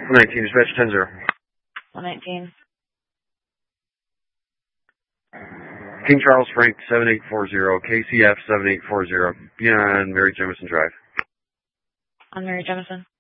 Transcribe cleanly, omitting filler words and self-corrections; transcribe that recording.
119, dispatch 10-0. 119. King Charles Frank 7840, KCF 7840, beyond Mary Jemison Drive. On Mary Jemison.